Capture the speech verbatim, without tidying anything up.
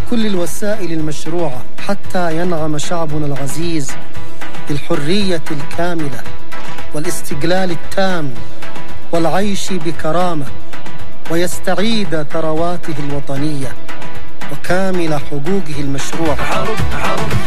بكل الوسائل المشروعة حتى ينعم شعبنا العزيز بالحرية الكاملة والاستقلال التام والعيش بكرامة، ويستعيد ثرواته الوطنية وكامل حقوقه المشروعة.